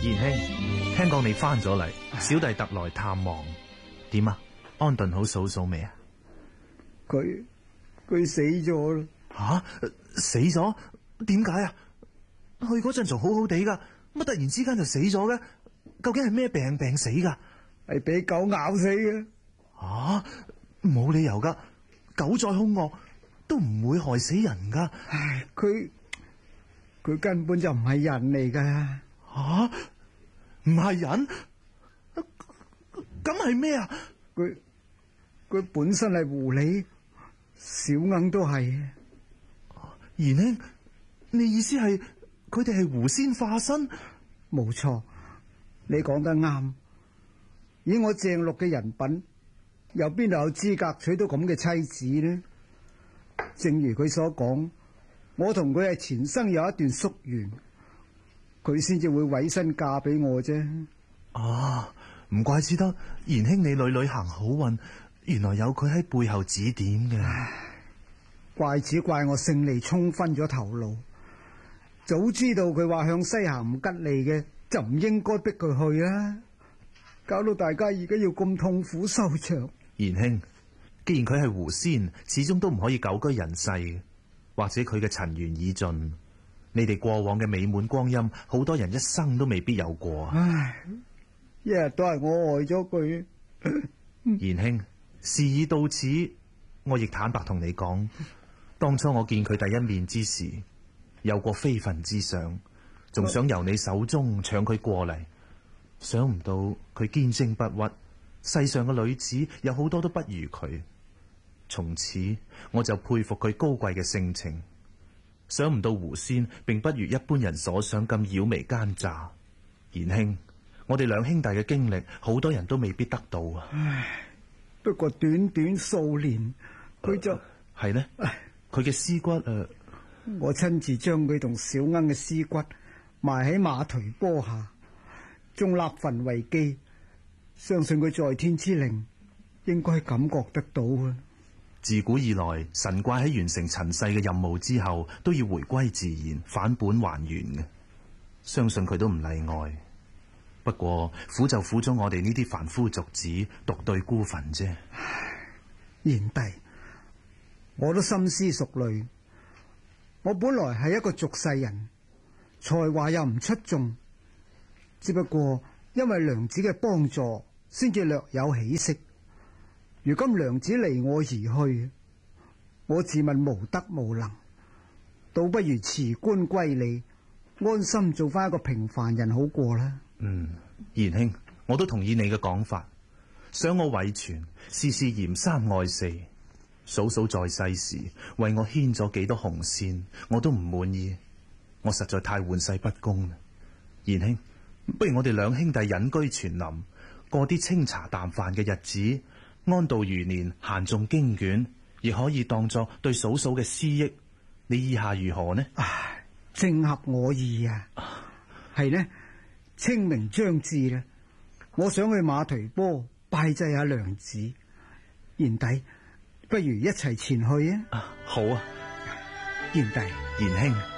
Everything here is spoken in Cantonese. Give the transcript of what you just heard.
賢兄，聽講你翻咗嚟，小弟特來探望。點啊？安頓好嫂嫂未啊？ 佢死咗啦。 吓？死咗？點解啊？去嗰陣仲好好地噶，乜突然之間就死咗嘅？究竟係咩病死噶？ 係俾狗咬死嘅。 吓？冇理由噶，狗再兇惡都唔會害死人噶。 唉，佢根本就唔係人嚟噶。 吓？唔係人？咁係咩啊？ 佢本身係狐狸，小鶯都係。 賢兄，你意思係佢哋係狐仙化身？ 冇錯，你講得啱。以我鄭六嘅人品，又邊度有資格娶到咁嘅妻子呢？正如佢所講，我同佢係前生有一段宿緣，佢先至會委身嫁俾我啫。 啊，唔怪之得賢兄你屢屢行好運，原來有佢喺背後指點嘅。 怪只怪我勝利沖昏咗頭腦，早知道佢話向西行唔吉利嘅，就唔應該逼佢去啦，搞到大家而家要咁痛苦收場。 賢兄，既然佢係狐仙，始終都唔可以久居人世，或者佢嘅塵緣已盡，你哋過往嘅美滿光陰，好多人一生都未必有過。 唉，一日都係我害咗佢。 賢兄，事已到此，我亦坦白同你講，當初我見佢第一面之時，有過非分之想，仲想由你手中搶佢過嚟，想唔到佢堅貞不屈，世上嘅女子有好多都不如佢。從此我就佩服佢高貴嘅性情，想唔到狐仙並不如一般人所想咁妖媚奸詐。賢兄，我哋兩兄弟嘅經歷，好多人都未必得到啊。 唉，不過短短數年，佢就係呢？佢嘅屍骨我親自將佢同小鶯嘅屍骨埋喺馬忒坡下，仲立墳為記。相信佢在天之靈應該感覺得到啊。 自古以來，神怪喺完成塵世嘅任務之後，都要回歸自然，返本還原嘅。相信佢都唔例外。不過苦就苦咗我哋呢啲凡夫俗子，獨對孤墳啫。 賢弟，我都深思熟慮。我本來係一個俗世人，才華又唔出眾，只不過因為娘子嘅幫助，先至略有起色。如今娘子離我而去，我自問無德無能，倒不如辭官歸里，安心做翻一個平凡人好過啦。 賢兄，我都同意你嘅講法。想我遺傳，事事嫌三愛四。嫂嫂在世時為我牽咗幾多紅線，我都唔滿意。我實在太玩世不恭啦。賢兄，不如我哋兩兄弟隱居泉林，過啲清茶淡飯嘅日子，安度餘年，閒誦經卷，亦可以當作對嫂嫂嘅思憶。你意下如何呢？ 正合我意啊！係呢，清明將至啦，我想去馬忒坡拜祭下娘子。賢弟，不如一齊前去啊！ 好啊， 賢弟， 賢兄。